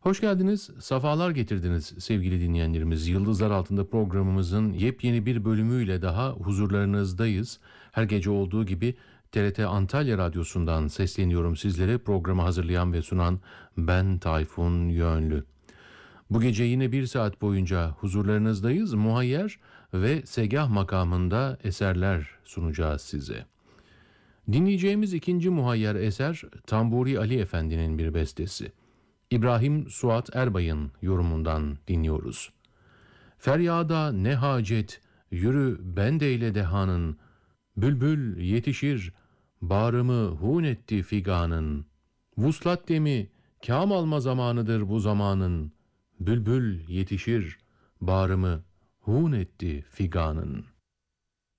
Hoş geldiniz, safalar getirdiniz sevgili dinleyenlerimiz. Yıldızlar Altında programımızın yepyeni bir bölümüyle daha huzurlarınızdayız. Her gece olduğu gibi TRT Antalya Radyosu'ndan sesleniyorum sizlere. Programı hazırlayan ve sunan ben Tayfun Yönlü. Bu gece yine bir saat boyunca huzurlarınızdayız. Muhayyer ve segah makamında eserler sunacağız size. Dinleyeceğimiz ikinci muhayyer eser Tamburi Ali Efendi'nin bir bestesi. İbrahim Suat Erbay'ın yorumundan dinliyoruz. Feryada ne hacet, yürü bendeyle dehanın, bülbül yetişir, bağrımı hun etti figanın. Vuslat demi, kâm alma zamanıdır bu zamanın, bülbül yetişir, bağrımı hun etti figanın.